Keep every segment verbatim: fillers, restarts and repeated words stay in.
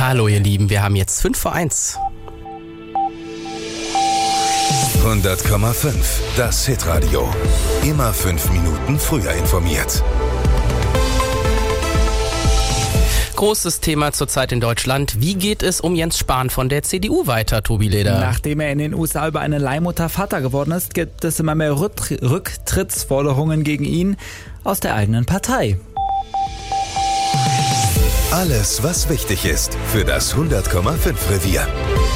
Hallo ihr Lieben, wir haben jetzt fünf vor eins. hundert Komma fünf, das Hitradio. Immer fünf Minuten früher informiert. Großes Thema zurzeit in Deutschland. Wie geht es um Jens Spahn von der C D U weiter, Tobi Leder? Nachdem er in den U S A über eine Leihmutter Vater geworden ist, gibt es immer mehr Rücktr- Rücktrittsforderungen gegen ihn aus der eigenen Partei. Alles, was wichtig ist für das hundert Komma fünf Revier.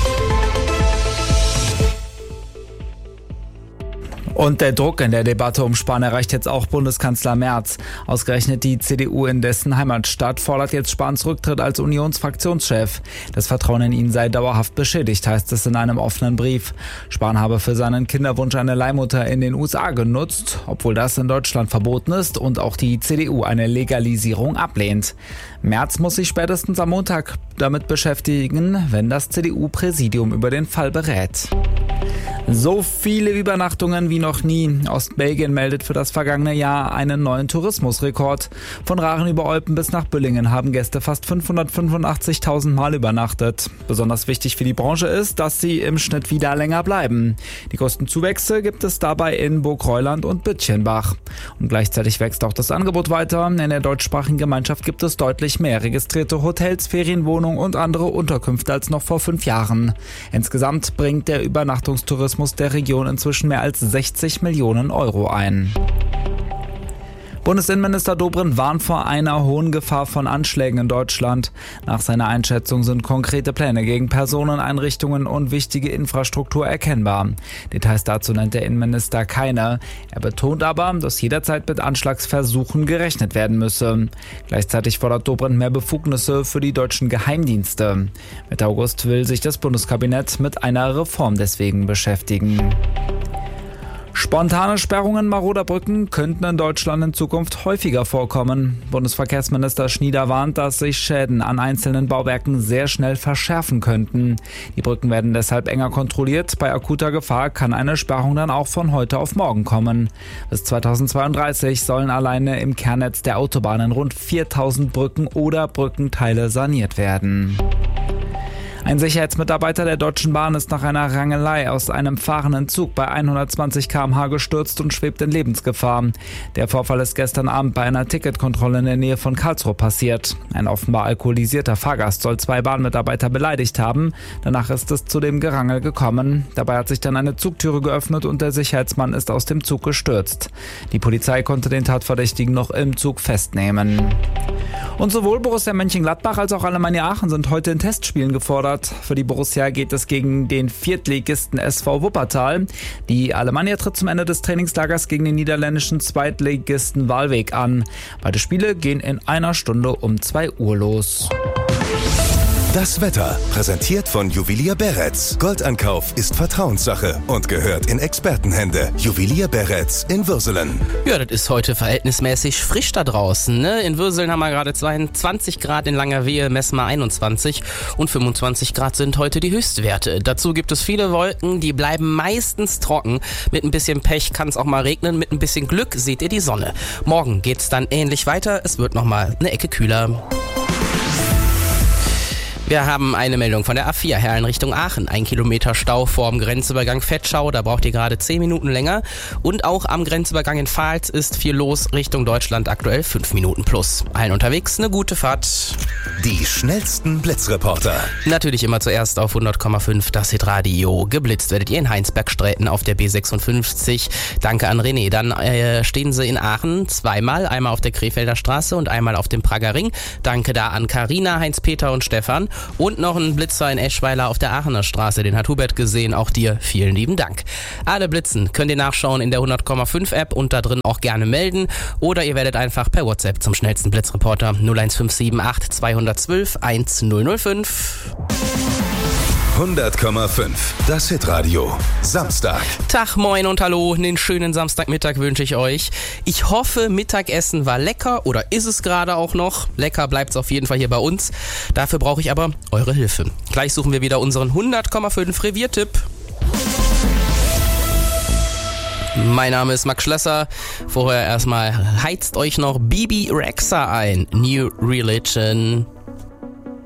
Und der Druck in der Debatte um Spahn erreicht jetzt auch Bundeskanzler Merz. Ausgerechnet die C D U in dessen Heimatstadt fordert jetzt Spahns Rücktritt als Unionsfraktionschef. Das Vertrauen in ihn sei dauerhaft beschädigt, heißt es in einem offenen Brief. Spahn habe für seinen Kinderwunsch eine Leihmutter in den U S A genutzt, obwohl das in Deutschland verboten ist und auch die C D U eine Legalisierung ablehnt. Merz muss sich spätestens am Montag damit beschäftigen, wenn das C D U-Präsidium über den Fall berät. So viele Übernachtungen wie noch nie. Ostbelgien meldet für das vergangene Jahr einen neuen Tourismusrekord. Von Raren über Olpen bis nach Büllingen haben Gäste fast fünfhundertfünfundachtzigtausend Mal übernachtet. Besonders wichtig für die Branche ist, dass sie im Schnitt wieder länger bleiben. Die größten Zuwächse gibt es dabei in Burgreuland und Bütchenbach. Und gleichzeitig wächst auch das Angebot weiter. In der deutschsprachigen Gemeinschaft gibt es deutlich mehr registrierte Hotels, Ferienwohnungen und andere Unterkünfte als noch vor fünf Jahren. Insgesamt bringt der Übernachtungstourismus der Region inzwischen mehr als sechzig Millionen Euro ein. Bundesinnenminister Dobrindt warnt vor einer hohen Gefahr von Anschlägen in Deutschland. Nach seiner Einschätzung sind konkrete Pläne gegen Personen, Einrichtungen und wichtige Infrastruktur erkennbar. Details dazu nennt der Innenminister keine. Er betont aber, dass jederzeit mit Anschlagsversuchen gerechnet werden müsse. Gleichzeitig fordert Dobrindt mehr Befugnisse für die deutschen Geheimdienste. Mitte August will sich das Bundeskabinett mit einer Reform deswegen beschäftigen. Spontane Sperrungen maroder Brücken könnten in Deutschland in Zukunft häufiger vorkommen. Bundesverkehrsminister Schnieder warnt, dass sich Schäden an einzelnen Bauwerken sehr schnell verschärfen könnten. Die Brücken werden deshalb enger kontrolliert. Bei akuter Gefahr kann eine Sperrung dann auch von heute auf morgen kommen. Bis zweitausendzweiunddreißig sollen alleine im Kernnetz der Autobahnen rund viertausend Brücken oder Brückenteile saniert werden. Ein Sicherheitsmitarbeiter der Deutschen Bahn ist nach einer Rangelei aus einem fahrenden Zug bei hundertzwanzig Kilometer pro Stunde gestürzt und schwebt in Lebensgefahr. Der Vorfall ist gestern Abend bei einer Ticketkontrolle in der Nähe von Karlsruhe passiert. Ein offenbar alkoholisierter Fahrgast soll zwei Bahnmitarbeiter beleidigt haben. Danach ist es zu dem Gerangel gekommen. Dabei hat sich dann eine Zugtüre geöffnet und der Sicherheitsmann ist aus dem Zug gestürzt. Die Polizei konnte den Tatverdächtigen noch im Zug festnehmen. Und sowohl Borussia Mönchengladbach als auch Alemannia Aachen sind heute in Testspielen gefordert. Für die Borussia geht es gegen den Viertligisten S V Wuppertal. Die Alemannia tritt zum Ende des Trainingslagers gegen den niederländischen Zweitligisten Waalwijk an. Beide Spiele gehen in einer Stunde um zwei Uhr los. Das Wetter, präsentiert von Juwelier Beretz. Goldankauf ist Vertrauenssache und gehört in Expertenhände. Juwelier Beretz in Würselen. Ja, das ist heute verhältnismäßig frisch da draußen. Ne? In Würselen haben wir gerade zweiundzwanzig Grad, in Langerwehe messen wir einundzwanzig und fünfundzwanzig Grad sind heute die Höchstwerte. Dazu gibt es viele Wolken, die bleiben meistens trocken. Mit ein bisschen Pech kann es auch mal regnen, mit ein bisschen Glück seht ihr die Sonne. Morgen geht's dann ähnlich weiter, es wird nochmal eine Ecke kühler. Wir haben eine Meldung von der A vier, Herrn Richtung Aachen. Ein Kilometer Stau vorm Grenzübergang Vetschau, da braucht ihr gerade zehn Minuten länger. Und auch am Grenzübergang in Pfalz ist viel los, Richtung Deutschland aktuell fünf Minuten plus. Allen unterwegs eine gute Fahrt. Die schnellsten Blitzreporter. Natürlich immer zuerst auf hundert Komma fünf, das Hitradio. Geblitzt werdet ihr in Heinsbergsträten auf der B sechsundfünfzig. Danke an René. Dann äh, stehen sie in Aachen zweimal, einmal auf der Krefelder Straße und einmal auf dem Prager Ring. Danke da an Carina, Heinz-Peter und Stefan. Und noch ein Blitzer in Eschweiler auf der Aachener Straße, den hat Hubert gesehen, auch dir vielen lieben Dank. Alle Blitzen könnt ihr nachschauen in der hundert Komma fünf App und da drin auch gerne melden oder ihr werdet einfach per WhatsApp zum schnellsten Blitzreporter null eins fünf sieben acht zwei eins zwei eins null null fünf. hundert Komma fünf, das Hitradio. Samstag. Tag, moin und hallo. Einen schönen Samstagmittag wünsche ich euch. Ich hoffe, Mittagessen war lecker oder ist es gerade auch noch. Lecker bleibt es auf jeden Fall hier bei uns. Dafür brauche ich aber eure Hilfe. Gleich suchen wir wieder unseren hundert Komma fünf Reviertipp. Mein Name ist Max Schlösser. Vorher erstmal heizt euch noch Bibi Rexha ein. New Religion.